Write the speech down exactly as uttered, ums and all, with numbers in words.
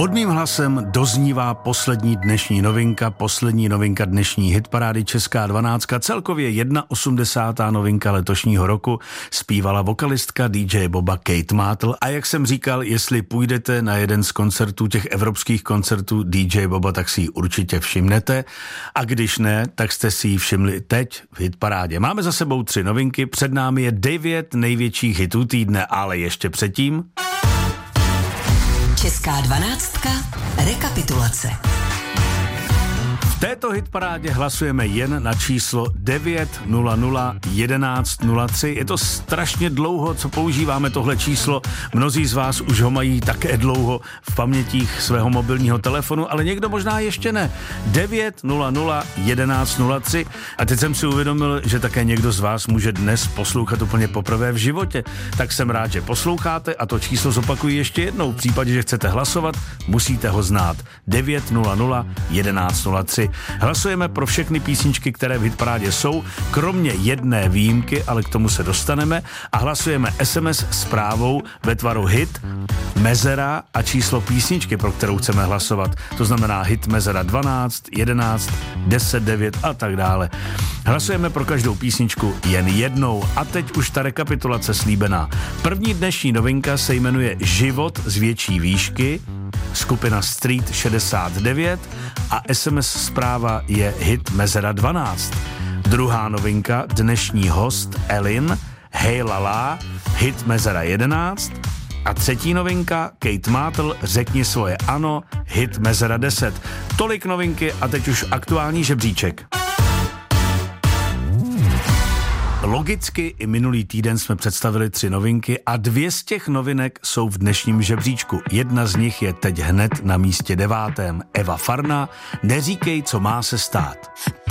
Pod mým hlasem doznívá poslední dnešní novinka, poslední novinka dnešní hitparády Česká dvanáctka, celkově osmdesátá novinka letošního roku, zpívala vokalistka D J Boba Kate Mátl. A jak jsem říkal, jestli půjdete na jeden z koncertů, těch evropských koncertů D J Boba, tak si ji určitě všimnete. A když ne, tak jste si ji všimli teď v hitparádě. Máme za sebou tři novinky, před námi je devět největších hitů týdne, ale ještě předtím... Česká dvanáctka. Rekapitulace. V této hitparádě hlasujeme jen na číslo devět nula nula jedenáct nula tři. Je to strašně dlouho, co používáme tohle číslo. Mnozí z vás už ho mají také dlouho v pamětích svého mobilního telefonu, ale někdo možná ještě ne. devět nula nula jedenáct nula tři. A teď jsem si uvědomil, že také někdo z vás může dnes poslouchat úplně poprvé v životě. Tak jsem rád, že posloucháte a to číslo zopakuji ještě jednou. V případě, že chcete hlasovat, musíte ho znát. devět nula nula jedenáct nula tři. Hlasujeme pro všechny písničky, které v hitparádě jsou, kromě jedné výjimky, ale k tomu se dostaneme, a hlasujeme es em es zprávou ve tvaru hit, mezera a číslo písničky, pro kterou chceme hlasovat. To znamená hit mezera dvanáct, jedenáct, deset, devět a tak dále. Hlasujeme pro každou písničku jen jednou a teď už ta rekapitulace slíbená. První dnešní novinka se jmenuje Život z větší výšky, skupina Street šedesát devět a es em es zpráva je hit mezera dvanáct. Druhá novinka, dnešní host Elin, Hej lala, hit mezera jedenáct. A třetí novinka, Kate Mátl, Řekni svoje ano, hit mezera deset. Tolik novinky a teď už aktuální žebříček. Logicky i minulý týden jsme představili tři novinky a dvě z těch novinek jsou v dnešním žebříčku. Jedna z nich je teď hned na místě devátém. Eva Farná, Neříkej, co má se stát.